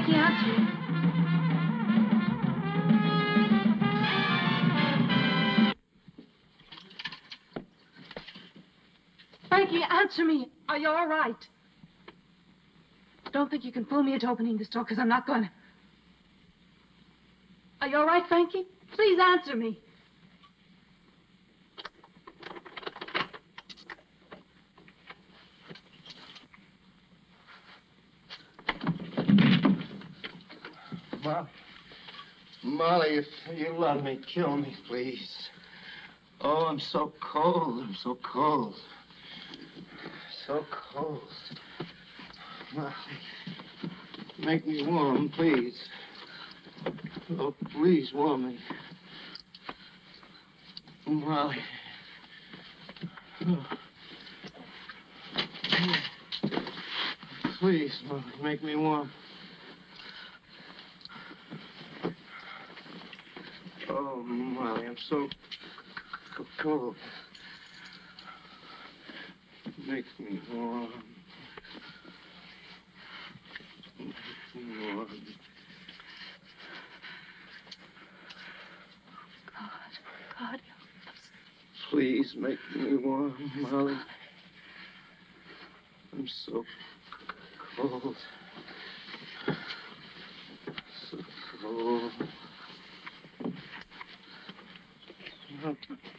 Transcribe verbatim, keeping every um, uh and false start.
Frankie, answer me. Frankie, answer me. Are you all right? Don't think you can fool me into opening this door, because I'm not going to. Are you all right, Frankie? Please answer me. Molly. Molly, if you love me, kill me, please. Oh, I'm so cold. I'm so cold. So cold. Molly, make me warm, please. Oh, please warm me. Molly. Oh. Please, Molly, make me warm. Oh, Molly, I'm so c- cold. Make me warm. Make me warm. God, God. Please make me warm, Molly. I'm so cold. So cold.